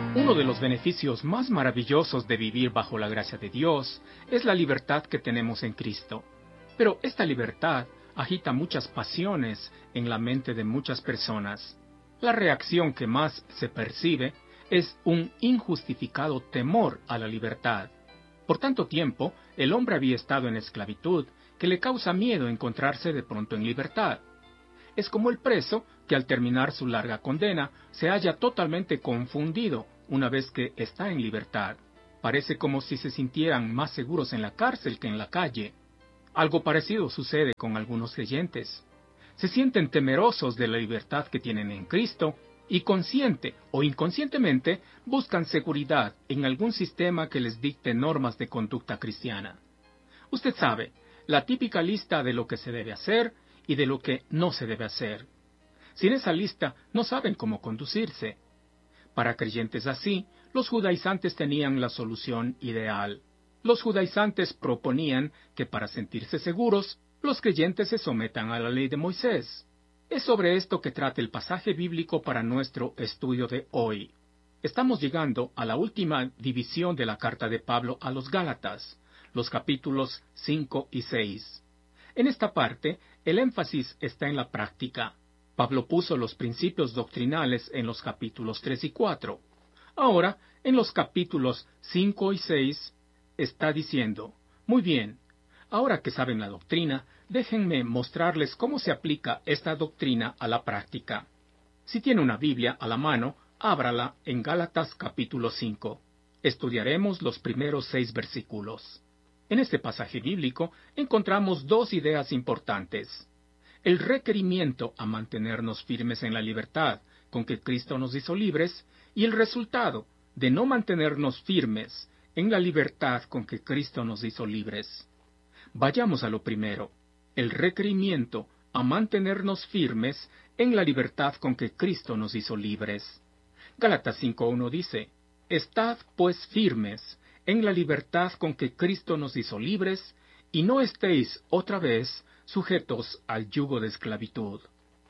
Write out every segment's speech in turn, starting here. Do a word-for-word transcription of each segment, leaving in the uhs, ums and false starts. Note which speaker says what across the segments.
Speaker 1: Uno de los beneficios más maravillosos de vivir bajo la gracia de Dios es la libertad que tenemos en Cristo. Pero esta libertad agita muchas pasiones en la mente de muchas personas. La reacción que más se percibe es un injustificado temor a la libertad. Por tanto tiempo, el hombre había estado en esclavitud, que le causa miedo encontrarse de pronto en libertad. Es como el preso que al terminar su larga condena se halla totalmente confundido una vez que está en libertad. Parece como si se sintieran más seguros en la cárcel que en la calle. Algo parecido sucede con algunos creyentes. Se sienten temerosos de la libertad que tienen en Cristo y consciente o inconscientemente buscan seguridad en algún sistema que les dicte normas de conducta cristiana. Usted sabe, la típica lista de lo que se debe hacer y de lo que no se debe hacer. Sin esa lista no saben cómo conducirse. Para creyentes así, los judaizantes tenían la solución ideal. Los judaizantes proponían que para sentirse seguros, los creyentes se sometan a la ley de Moisés. Es sobre esto que trata el pasaje bíblico para nuestro estudio de hoy. Estamos llegando a la última división de la carta de Pablo a los Gálatas, los capítulos cinco y seis. En esta parte, el énfasis está en la práctica. Pablo puso los principios doctrinales en los capítulos tres y cuatro. Ahora, en los capítulos cinco y seis, está diciendo, muy bien, ahora que saben la doctrina, déjenme mostrarles cómo se aplica esta doctrina a la práctica. Si tiene una Biblia a la mano, ábrala en Gálatas capítulo cinco. Estudiaremos los primeros seis versículos. En este pasaje bíblico encontramos dos ideas importantes. El requerimiento a mantenernos firmes en la libertad con que Cristo nos hizo libres y el resultado de no mantenernos firmes en la libertad con que Cristo nos hizo libres. Vayamos a lo primero, el requerimiento a mantenernos firmes en la libertad con que Cristo nos hizo libres. Gálatas cinco uno dice, «Estad pues firmes en la libertad con que Cristo nos hizo libres, y no estéis otra vez sujetos al yugo de esclavitud».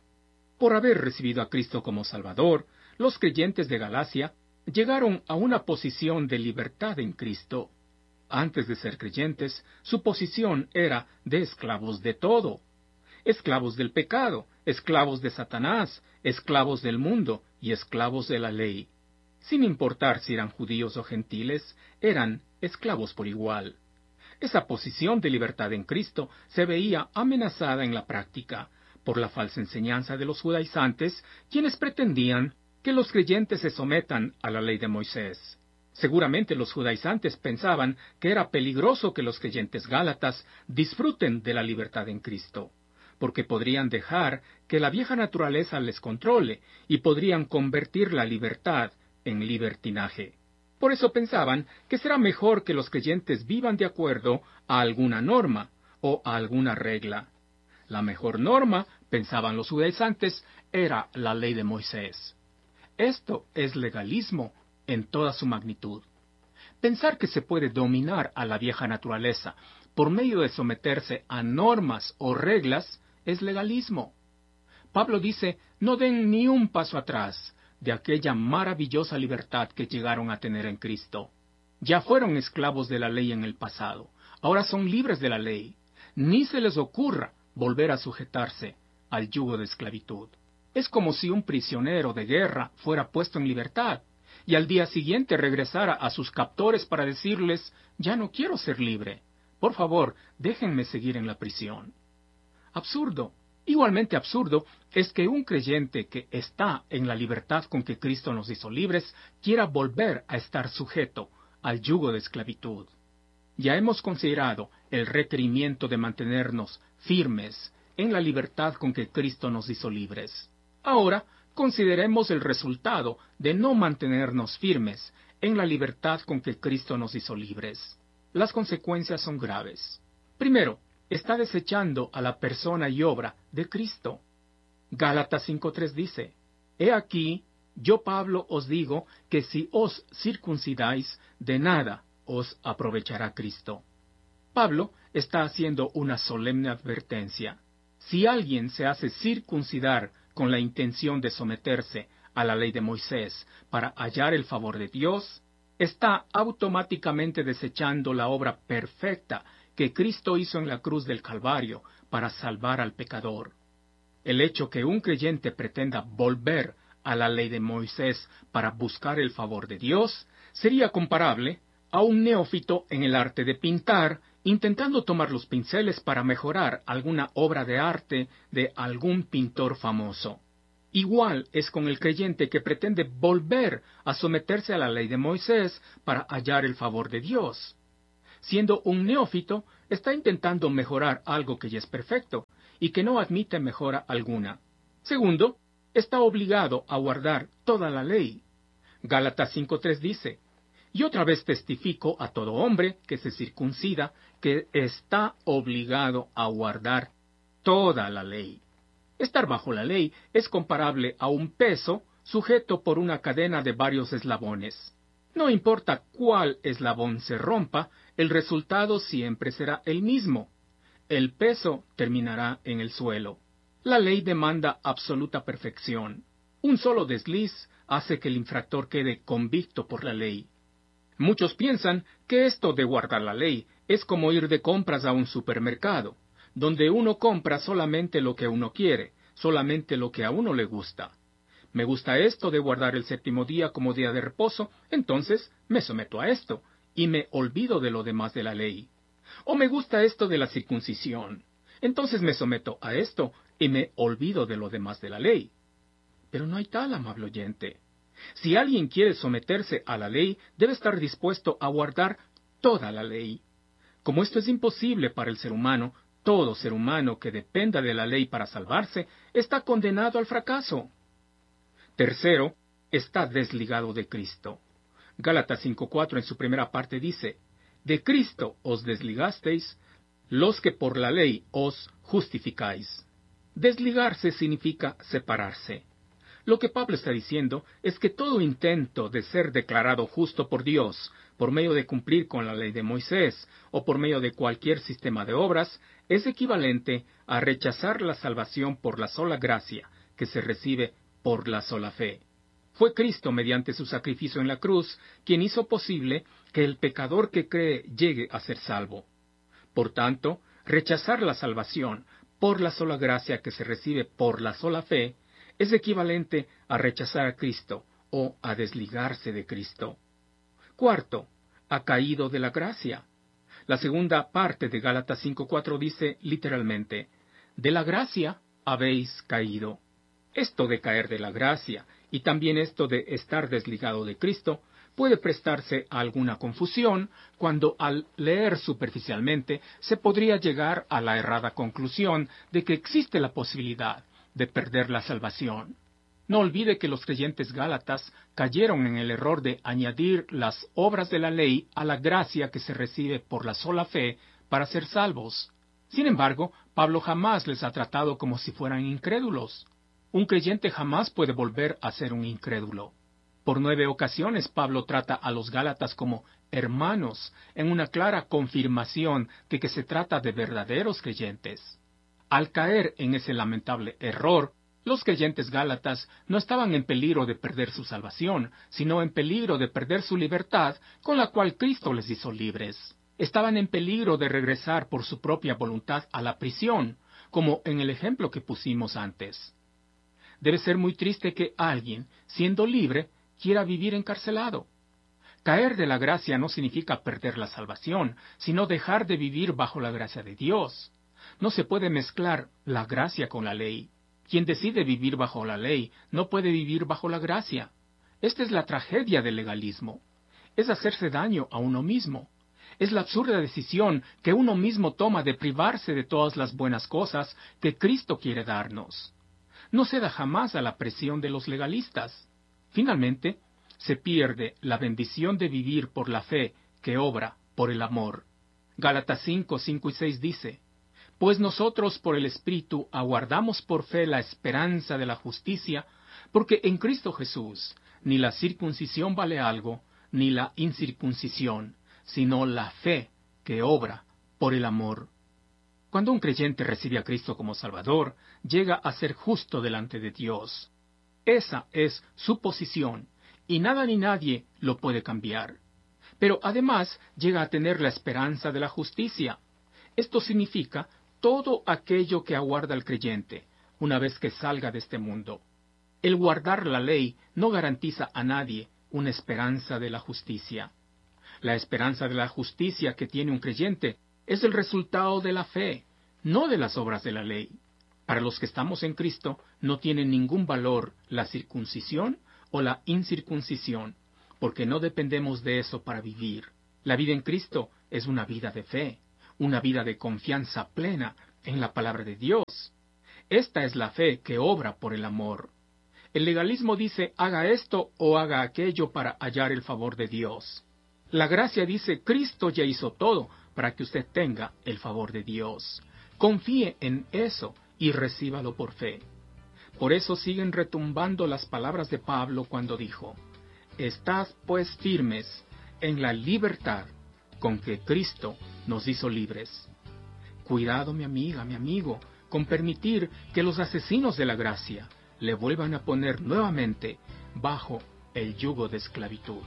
Speaker 1: Por haber recibido a Cristo como Salvador, los creyentes de Galacia llegaron a una posición de libertad en Cristo. Antes de ser creyentes, su posición era de esclavos de todo. Esclavos del pecado, esclavos de Satanás, esclavos del mundo y esclavos de la ley. Sin importar si eran judíos o gentiles, eran esclavos por igual. Esa posición de libertad en Cristo se veía amenazada en la práctica por la falsa enseñanza de los judaizantes, quienes pretendían que los creyentes se sometan a la ley de Moisés. Seguramente los judaizantes pensaban que era peligroso que los creyentes gálatas disfruten de la libertad en Cristo, porque podrían dejar que la vieja naturaleza les controle y podrían convertir la libertad en libertinaje. Por eso pensaban que será mejor que los creyentes vivan de acuerdo a alguna norma o a alguna regla. La mejor norma, pensaban los judaizantes, era la ley de Moisés. Esto es legalismo en toda su magnitud. Pensar que se puede dominar a la vieja naturaleza por medio de someterse a normas o reglas es legalismo. Pablo dice, no den ni un paso atrás de aquella maravillosa libertad que llegaron a tener en Cristo. Ya fueron esclavos de la ley en el pasado, ahora son libres de la ley. Ni se les ocurra volver a sujetarse al yugo de esclavitud. Es como si un prisionero de guerra fuera puesto en libertad y al día siguiente regresara a sus captores para decirles, ya no quiero ser libre. Por favor, déjenme seguir en la prisión. Absurdo. Igualmente absurdo es que un creyente que está en la libertad con que Cristo nos hizo libres quiera volver a estar sujeto al yugo de esclavitud. Ya hemos considerado el requerimiento de mantenernos firmes en la libertad con que Cristo nos hizo libres. Ahora, consideremos el resultado de no mantenernos firmes en la libertad con que Cristo nos hizo libres. Las consecuencias son graves. Primero, está desechando a la persona y obra de Cristo. Gálatas cinco tres dice, «He aquí, yo Pablo os digo que si os circuncidáis, de nada os aprovechará Cristo». Pablo está haciendo una solemne advertencia. Si alguien se hace circuncidar con la intención de someterse a la ley de Moisés para hallar el favor de Dios, está automáticamente desechando la obra perfecta que Cristo hizo en la cruz del Calvario para salvar al pecador. El hecho que un creyente pretenda volver a la ley de Moisés para buscar el favor de Dios sería comparable a un neófito en el arte de pintar intentando tomar los pinceles para mejorar alguna obra de arte de algún pintor famoso. Igual es con el creyente que pretende volver a someterse a la ley de Moisés para hallar el favor de Dios. Siendo un neófito, está intentando mejorar algo que ya es perfecto y que no admite mejora alguna. Segundo, está obligado a guardar toda la ley. Gálatas cinco tres dice: Y otra vez testifico a todo hombre que se circuncida que está obligado a guardar toda la ley. Estar bajo la ley es comparable a un peso sujeto por una cadena de varios eslabones. No importa cuál eslabón se rompa, el resultado siempre será el mismo. El peso terminará en el suelo. La ley demanda absoluta perfección. Un solo desliz hace que el infractor quede convicto por la ley. Muchos piensan que esto de guardar la ley es como ir de compras a un supermercado, donde uno compra solamente lo que uno quiere, solamente lo que a uno le gusta. Me gusta esto de guardar el séptimo día como día de reposo, entonces me someto a esto, y me olvido de lo demás de la ley. O me gusta esto de la circuncisión, entonces me someto a esto, y me olvido de lo demás de la ley. Pero no hay tal, amable oyente. Si alguien quiere someterse a la ley, debe estar dispuesto a guardar toda la ley. Como esto es imposible para el ser humano, todo ser humano que dependa de la ley para salvarse está condenado al fracaso. Tercero, está desligado de Cristo. Gálatas cinco cuatro en su primera parte dice: De Cristo os desligasteis, los que por la ley os justificáis. Desligarse significa separarse. Lo que Pablo está diciendo es que todo intento de ser declarado justo por Dios, por medio de cumplir con la ley de Moisés, o por medio de cualquier sistema de obras, es equivalente a rechazar la salvación por la sola gracia, que se recibe por la sola fe. Fue Cristo, mediante su sacrificio en la cruz, quien hizo posible que el pecador que cree llegue a ser salvo. Por tanto, rechazar la salvación por la sola gracia que se recibe por la sola fe, es equivalente a rechazar a Cristo o a desligarse de Cristo. Cuarto, ha caído de la gracia. La segunda parte de Gálatas cinco cuatro dice literalmente: de la gracia habéis caído. Esto de caer de la gracia y también esto de estar desligado de Cristo puede prestarse a alguna confusión cuando al leer superficialmente se podría llegar a la errada conclusión de que existe la posibilidad de perder la salvación. No olvide que los creyentes gálatas cayeron en el error de añadir las obras de la ley a la gracia que se recibe por la sola fe para ser salvos. Sin embargo, Pablo jamás les ha tratado como si fueran incrédulos. Un creyente jamás puede volver a ser un incrédulo. Por nueve ocasiones Pablo trata a los gálatas como hermanos, en una clara confirmación de que se trata de verdaderos creyentes. Al caer en ese lamentable error, los creyentes gálatas no estaban en peligro de perder su salvación, sino en peligro de perder su libertad con la cual Cristo les hizo libres. Estaban en peligro de regresar por su propia voluntad a la prisión, como en el ejemplo que pusimos antes. Debe ser muy triste que alguien, siendo libre, quiera vivir encarcelado. Caer de la gracia no significa perder la salvación, sino dejar de vivir bajo la gracia de Dios. No se puede mezclar la gracia con la ley. Quien decide vivir bajo la ley no puede vivir bajo la gracia. Esta es la tragedia del legalismo. Es hacerse daño a uno mismo. Es la absurda decisión que uno mismo toma de privarse de todas las buenas cosas que Cristo quiere darnos. No ceda jamás a la presión de los legalistas. Finalmente, se pierde la bendición de vivir por la fe que obra por el amor. Gálatas cinco, cinco y seis dice: Pues nosotros por el Espíritu aguardamos por fe la esperanza de la justicia, porque en Cristo Jesús ni la circuncisión vale algo, ni la incircuncisión, sino la fe que obra por el amor. Cuando un creyente recibe a Cristo como Salvador, llega a ser justo delante de Dios. Esa es su posición, y nada ni nadie lo puede cambiar. Pero además llega a tener la esperanza de la justicia. Esto significa todo aquello que aguarda el creyente, una vez que salga de este mundo. El guardar la ley no garantiza a nadie una esperanza de la justicia. La esperanza de la justicia que tiene un creyente es el resultado de la fe, no de las obras de la ley. Para los que estamos en Cristo no tiene ningún valor la circuncisión o la incircuncisión, porque no dependemos de eso para vivir. La vida en Cristo es una vida de fe, una vida de confianza plena en la palabra de Dios. Esta es la fe que obra por el amor. El legalismo dice haga esto o haga aquello para hallar el favor de Dios. La gracia dice Cristo ya hizo todo para que usted tenga el favor de Dios. Confíe en eso y recíbalo por fe. Por eso siguen retumbando las palabras de Pablo cuando dijo: Estad pues firmes en la libertad con que Cristo nos hizo libres. Cuidado, mi amiga, mi amigo, con permitir que los asesinos de la gracia le vuelvan a poner nuevamente bajo el yugo de esclavitud.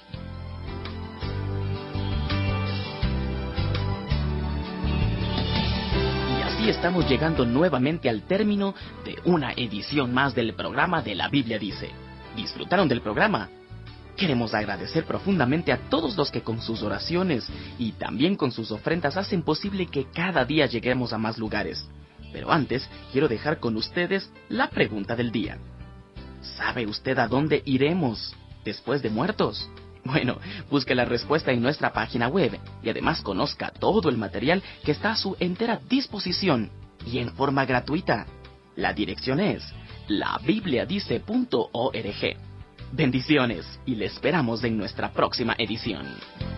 Speaker 2: Y así estamos llegando nuevamente al término de una edición más del programa de La Biblia Dice. ¿Disfrutaron del programa? Queremos agradecer profundamente a todos los que con sus oraciones y también con sus ofrendas hacen posible que cada día lleguemos a más lugares. Pero antes, quiero dejar con ustedes la pregunta del día. ¿Sabe usted a dónde iremos después de muertos? Bueno, busque la respuesta en nuestra página web y además conozca todo el material que está a su entera disposición y en forma gratuita. La dirección es la biblia dice punto org. Bendiciones y le esperamos en nuestra próxima edición.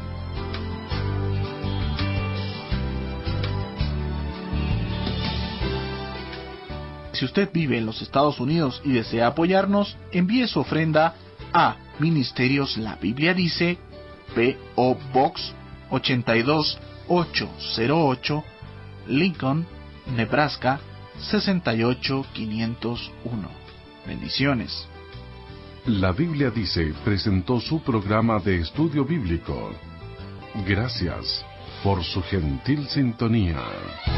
Speaker 3: Si usted vive en los Estados Unidos y desea apoyarnos, envíe su ofrenda a Ministerios La Biblia Dice, P O Box ochenta y dos mil ochocientos ocho, Lincoln, Nebraska sesenta y ocho mil quinientos uno. Bendiciones.
Speaker 4: La Biblia Dice presentó su programa de estudio bíblico. Gracias por su gentil sintonía.